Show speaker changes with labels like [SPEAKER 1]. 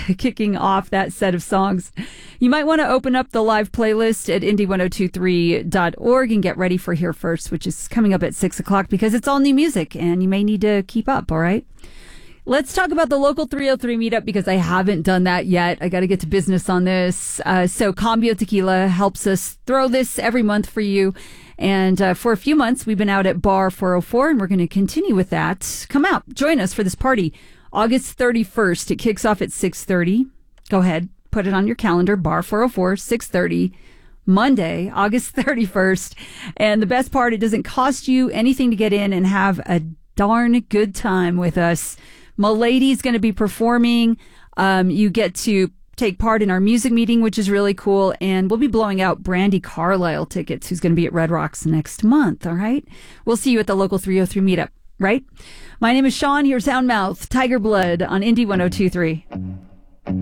[SPEAKER 1] kicking off that set of songs. You might want to open up the live playlist at indie1023.org and get ready for Here First, which is coming up at 6 o'clock because it's all new music and you may need to keep up, all right? Let's talk about the Local 303 meetup because I haven't done that yet. I got to get to business on this. So Cambio Tequila helps us throw this every month for you. And for a few months, we've been out at Bar 404, and we're going to continue with that. Come out. Join us for this party. August 31st. It kicks off at 6:30. Go ahead. Put it on your calendar. Bar 404, 6:30. Monday, August 31st. And the best part, it doesn't cost you anything to get in and have a darn good time with us. Milady's going to be performing. You get to take part in our music meeting, which is really cool. And we'll be blowing out Brandi Carlile tickets, who's going to be at Red Rocks next month. All right. We'll see you at the Local 303 meetup, right? My name is Sean. Here's Soundmouth, Tiger Blood on Indie 102.3.